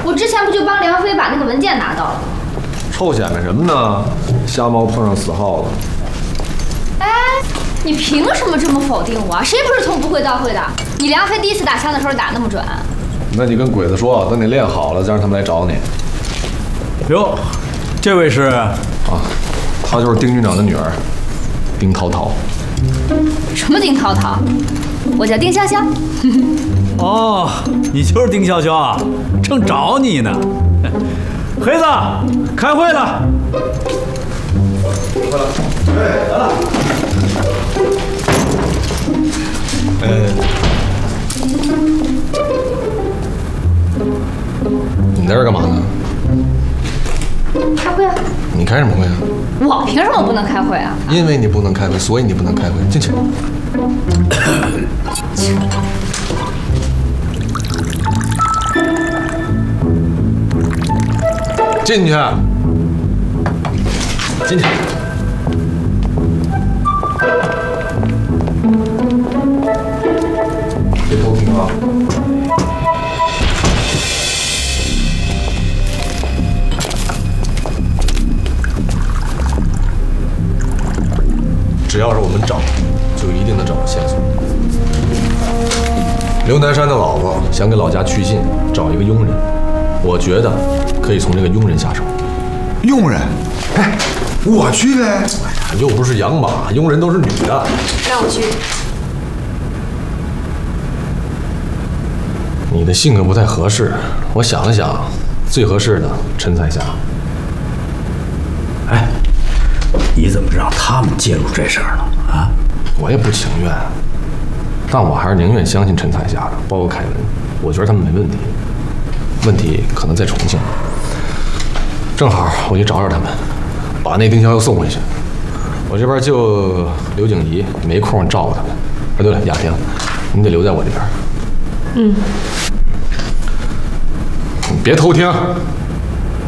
我之前不就帮梁飞把那个文件拿到了？ 臭显摆什么呢？瞎猫碰上死耗子。 哎，你凭什么这么否定我啊？谁不是从不会到会的？你梁飞第一次打枪的时候打那么准？ 那你跟鬼子说，等你练好了，再让他们来找你。 哟，这位是啊， 她就是丁局长的女儿，丁涛涛。 什么丁涛涛？我叫丁香香。 哦，你就是丁潇潇啊，正找你呢。黑子，开会了。 快了，哎，来了。你在这儿干嘛呢？ 开会啊！ 你开什么会啊？ 我凭什么不能开会啊？ 因为你不能开会，所以你不能开会。进去。进去。进去。别偷听啊！只要是我们找，就一定能找到线索。刘南山的老婆想给老家去信，找一个佣人，我觉得可以从这个佣人下手。 佣人？哎，我去呗。 哎呀，又不是养马，佣人都是女的。 让我去。 你的性格不太合适，我想了想，最合适的陈彩霞。 哎，你怎么让他们介入这事儿了啊？ 我也不情愿，但我还是宁愿相信陈彩霞的，包括凯文，我觉得他们没问题。问题可能在重庆，正好我去找找他们，把那丁潇潇送回去。我这边就刘景怡没空照顾他们。哎，对了，雅婷，你得留在我这边。嗯。你别偷听。